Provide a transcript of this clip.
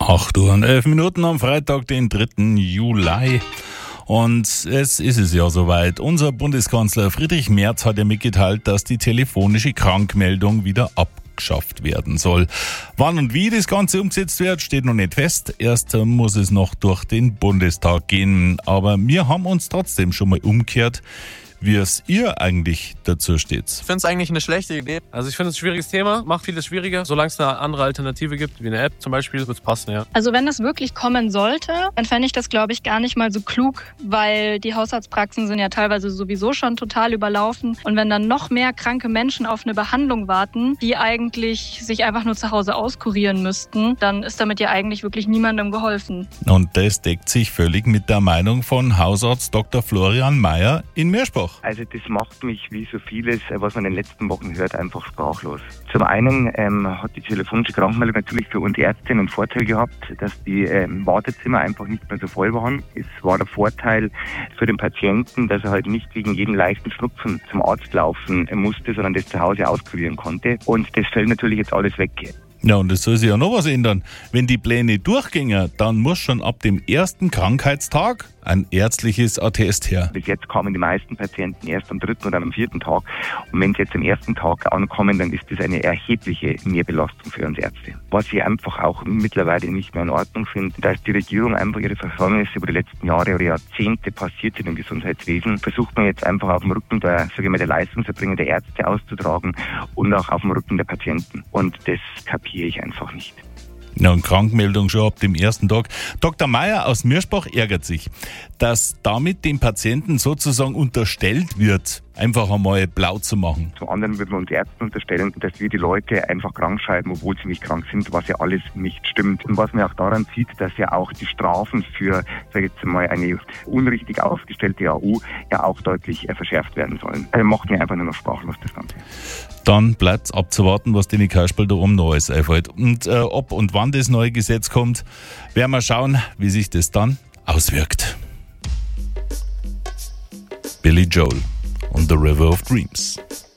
8:11 am Freitag, den 3. Juli. Und es ist es ja soweit. Unser Bundeskanzler Friedrich Merz hat ja mitgeteilt, dass die telefonische Krankmeldung wieder abgeschafft werden soll. Wann und wie das Ganze umgesetzt wird, steht noch nicht fest. Erst muss es noch durch den Bundestag gehen. Aber wir haben uns trotzdem schon mal umgekehrt, wie es ihr eigentlich dazu steht. Ich finde es eigentlich eine schlechte Idee. Also ich finde es ein schwieriges Thema, macht vieles schwieriger. Solange es eine andere Alternative gibt, wie eine App zum Beispiel, wird es passen, ja. Also wenn das wirklich kommen sollte, dann fände ich das, glaube ich, gar nicht mal so klug, weil die Hausarztpraxen sind ja teilweise sowieso schon total überlaufen. Und wenn dann noch mehr kranke Menschen auf eine Behandlung warten, die eigentlich sich einfach nur zu Hause auskurieren müssten, dann ist damit ja eigentlich wirklich niemandem geholfen. Und das deckt sich völlig mit der Meinung von Hausarzt Dr. Florian Mayer in Meerspach. Also das macht mich, wie so vieles, was man in den letzten Wochen hört, einfach sprachlos. Zum einen hat die telefonische Krankmeldung natürlich für uns Ärzte einen Vorteil gehabt, dass die Wartezimmer einfach nicht mehr so voll waren. Es war der Vorteil für den Patienten, dass er halt nicht wegen jedem leichten Schnupfen zum Arzt laufen musste, sondern das zu Hause auskurieren konnte. Und das fällt natürlich jetzt alles weg. Ja, und es soll sich ja noch was ändern. Wenn die Pläne durchgingen, dann muss schon ab dem ersten Krankheitstag ein ärztliches Attest her. Bis jetzt kamen die meisten Patienten erst am 3. oder am 4. Tag. Und wenn sie jetzt am ersten Tag ankommen, dann ist das eine erhebliche Mehrbelastung für uns Ärzte. Was ich einfach auch mittlerweile nicht mehr in Ordnung finde, dass die Regierung einfach ihre Versäumnisse über die letzten Jahre oder Jahrzehnte passiert sind im Gesundheitswesen, versucht man jetzt einfach auf dem Rücken der Leistungserbringer der Ärzte auszutragen und auch auf dem Rücken der Patienten. Und das kapiere ich einfach nicht. Ja, und Krankmeldung schon ab dem ersten Tag. Dr. Mayer aus Meerspach ärgert sich, dass damit dem Patienten sozusagen unterstellt wird, einfach einmal blau zu machen. Zum anderen würden wir uns Ärzten unterstellen, dass wir die Leute einfach krank schreiben, obwohl sie nicht krank sind, was ja alles nicht stimmt. Und was man auch daran sieht, dass ja auch die Strafen für, sag ich jetzt mal, eine unrichtig aufgestellte AU ja auch deutlich verschärft werden sollen. Also macht mir einfach nur noch sprachlos das Ganze. Dann bleibt abzuwarten, was den Kasperl da oben Neues einfällt. Und ob und wann das neue Gesetz kommt, werden wir schauen, wie sich das dann auswirkt. Billy Joel und The River of Dreams.